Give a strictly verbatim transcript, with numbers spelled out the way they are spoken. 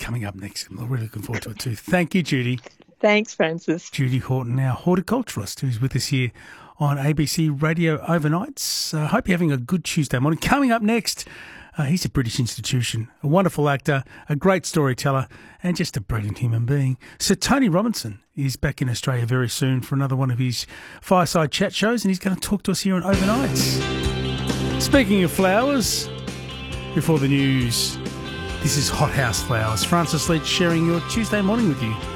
coming up next. I'm really looking forward to it too. Thank you, Judy. Thanks, Francis. Judy Horton, our horticulturalist, who's with us here on A B C Radio Overnights. I uh, hope you're having a good Tuesday morning. Coming up next, uh, he's a British institution, a wonderful actor, a great storyteller, and just a brilliant human being. Sir Tony Robinson is back in Australia very soon for another one of his fireside chat shows, and he's going to talk to us here on Overnights. Speaking of flowers, before the news, this is Hothouse Flowers. Francis Leach sharing your Tuesday morning with you.